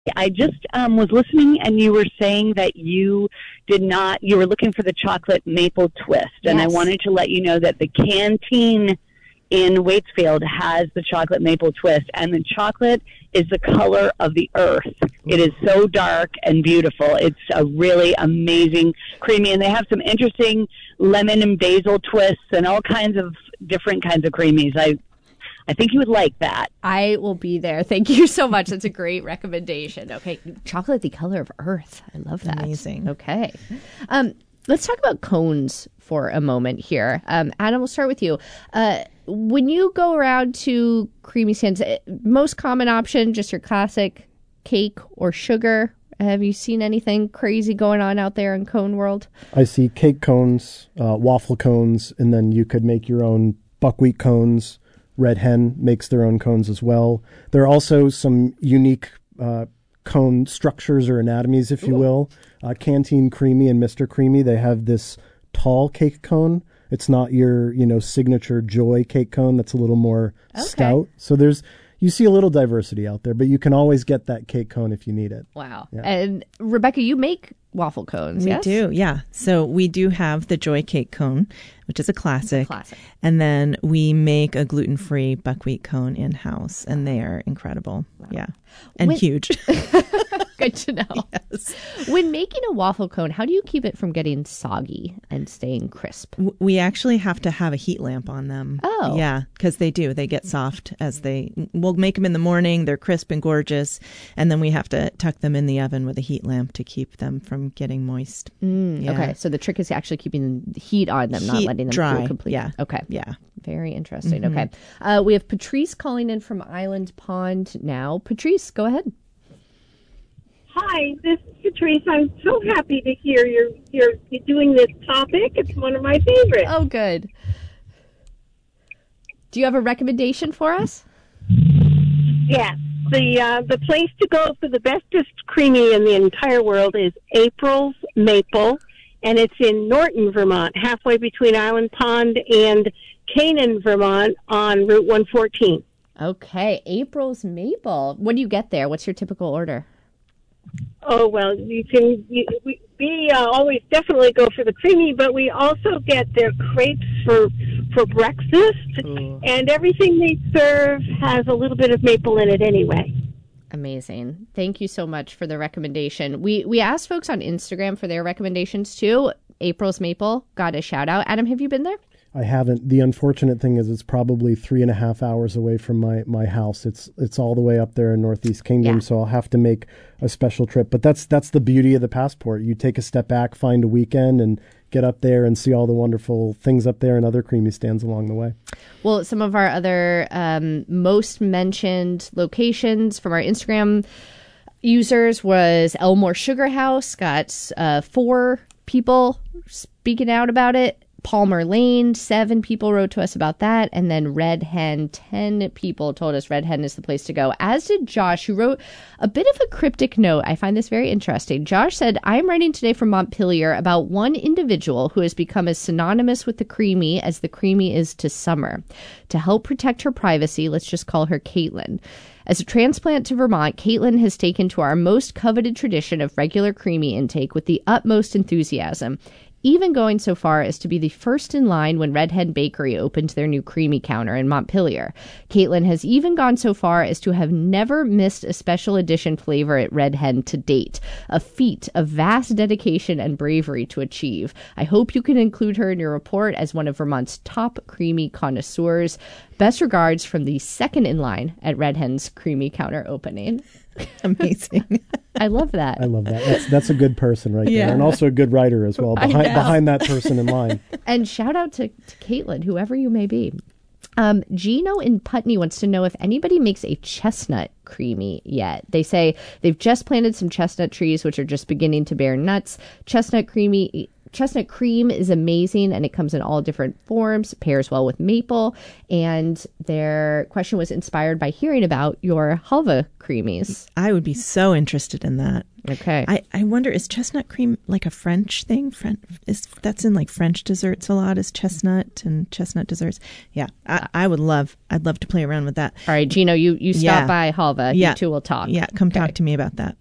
I just was listening, and you were saying that you were looking for the chocolate maple twist. And I Yes. wanted to let you know that the canteen in Waitsfield has the chocolate maple twist, and the chocolate is the color of the earth. It is so dark and beautiful. It's a really amazing creamy, and they have some interesting lemon and basil twists and all kinds of different kinds of creamies. I think you would like that. I will be there. Thank you so much. That's a great recommendation. Okay. Chocolate, the color of earth. I love that. Amazing. Okay. Let's talk about cones for a moment here. Adam, we'll start with you. When you go around to creamy stands, most common option, just your classic cake or sugar. Have you seen anything crazy going on out there in cone world? I see cake cones, waffle cones, and then you could make your own buckwheat cones. Red Hen makes their own cones as well. There are also some unique cone structures or anatomies, if you will. Canteen Creamy and Mr. Creamy, they have this tall cake cone. It's not your, signature Joy cake cone. That's a little more stout. So you see a little diversity out there, but you can always get that cake cone if you need it. Wow. Yeah. And Rebecca, you make waffle cones, We yes? do, yeah. So we do have the Joy Cake Cone, which is a classic. And then we make a gluten-free buckwheat cone in-house, and they are incredible. Wow. Yeah. And huge. Good to know. Yes. When making a waffle cone, how do you keep it from getting soggy and staying crisp? We actually have to have a heat lamp on them. Oh. Yeah, because they do. They get soft we'll make them in the morning. They're crisp and gorgeous. And then we have to tuck them in the oven with a heat lamp to keep them from getting moist. Yeah. Okay, so the trick is actually keeping the heat on them, not letting them dry. cool completely. Yeah. Okay. Yeah. Very interesting. Okay. We have Patrice calling in from Island Pond now. Patrice, go ahead. Hi, this is Patrice. I'm so happy to hear you're doing this topic. It's one of my favorites. Oh, good. Do you have a recommendation for us? Yes. The place to go for the bestest creamy in the entire world is April's Maple, and it's in Norton, Vermont, halfway between Island Pond and Canaan, Vermont, on Route 114. Okay, April's Maple. When do you get there? What's your typical order? Oh, well, we always definitely go for the creamy, but we also get their crepes for breakfast, and everything they serve has a little bit of maple in it anyway. Amazing. Thank you so much for the recommendation. We asked folks on Instagram for their recommendations too. April's Maple got a shout out. Adam, have you been there? I haven't. The unfortunate thing is it's probably 3.5 hours away from my house. It's all the way up there in Northeast Kingdom, so I'll have to make a special trip. But that's the beauty of the passport. You take a step back, find a weekend, and get up there and see all the wonderful things up there and other creamy stands along the way. Well, some of our other most mentioned locations from our Instagram users was Elmore Sugar House. Got 4 people speaking out about it. Palmer Lane, 7 people wrote to us about that. And then Red Hen, 10 people told us Red Hen is the place to go. As did Josh, who wrote a bit of a cryptic note. I find this very interesting. Josh said, I'm writing today from Montpelier about one individual who has become as synonymous with the creamy as the creamy is to summer. To help protect her privacy, let's just call her Caitlin. As a transplant to Vermont, Caitlin has taken to our most coveted tradition of regular creamy intake with the utmost enthusiasm, even going so far as to be the first in line when Red Hen Bakery opened their new creamy counter in Montpelier. Caitlin has even gone so far as to have never missed a special edition flavor at Red Hen to date, a feat of vast dedication and bravery to achieve. I hope you can include her in your report as one of Vermont's top creamy connoisseurs. Best regards from the second in line at Red Hen's creamy counter opening. Amazing. I love that. I love that. That's a good person right there. And also a good writer as well, behind that person in line. And shout out to Caitlin, whoever you may be. Gino in Putney wants to know if anybody makes a chestnut creamy yet. They say they've just planted some chestnut trees, which are just beginning to bear nuts. Chestnut creamy chestnut cream is amazing, and it comes in all different forms. It pairs well with maple. And their question was inspired by hearing about your halva creamies. I would be so interested in that. Okay. I wonder, is chestnut cream like a French thing? That's in like French desserts a lot, is chestnut and chestnut desserts. Yeah, I'd love to play around with that. All right, Gino, you stop by Halva. Yeah. You two will talk. Yeah, come talk to me about that.